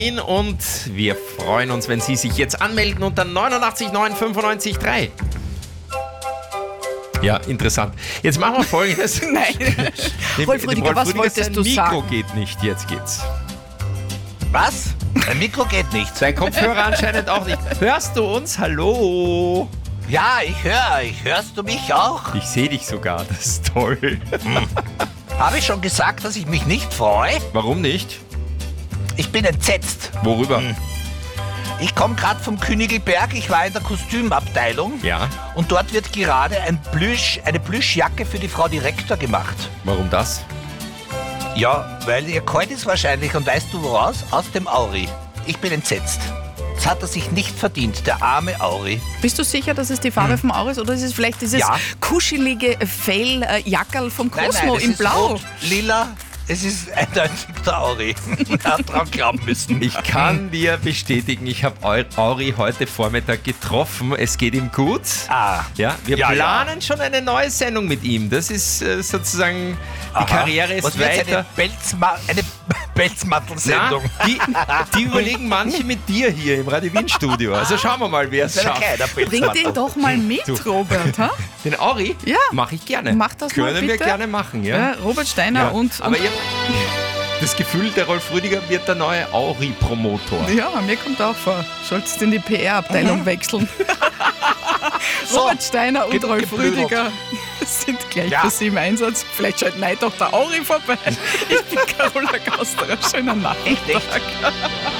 Und wir freuen uns, wenn Sie sich jetzt anmelden unter 89 9 95 3. Ja, interessant. Jetzt machen wir Folgendes. Nein. Rolf Rüdiger, was wolltest du Mikro sagen? geht nicht, jetzt geht's. Was? Mein Mikro geht nicht. Dein Kopfhörer anscheinend auch nicht. Hörst du uns? Hallo? Ja, ich höre. Hörst du mich auch? Ich sehe dich sogar, das ist toll. Habe ich schon gesagt, dass ich mich nicht freue? Warum nicht? Ich bin entsetzt. Worüber? Ich komme gerade vom Königelberg, ich war in der Kostümabteilung Ja, und dort wird gerade eine Plüschjacke für die Frau Direktor gemacht. warum das? Ja, weil ihr kalt ist wahrscheinlich und weißt du woraus? Aus dem Auri. Ich bin entsetzt. Das hat er sich nicht verdient, der arme Auri. Bist du sicher, dass es die Farbe vom Auris oder ist es vielleicht dieses Ja. kuschelige Felljackerl vom Cosmo es in ist Blau? Rot, lila. Es ist eindeutig der Auri. Er hat dran glauben müssen. Ich kann dir bestätigen, ich habe Auri heute Vormittag getroffen. Es geht ihm gut. Ah. Ja, wir Ja, planen schon eine neue Sendung mit ihm. Das ist sozusagen, die Aha. Karriere ist Was wird's, weiter. eine Pelzmantel-Sendung. Die überlegen manche mit dir hier im Radio Wien Studio. Also schauen wir mal, wer es Das ist ein schafft. kleiner Bring Pelzmantel. den doch mal mit, Du. Robert. Ha? Den Auri? Ja. Mache ich gerne. Mach das mal Können wir bitte. gerne machen, ja. Ja, Robert Steiner Ja. und Aber ich hab das Gefühl, der Rolf Rüdiger wird der neue Auri-Promotor. ja, mir kommt auch vor. Solltest in die PR-Abteilung wechseln. So, Robert Steiner und Rolf geblödelt. Rüdiger sind gleich Ja. für Sie im Einsatz. Vielleicht schaut nein doch der Auri vorbei. Ich bin Carola Gausterer. Schönen Nachmittag. Echt?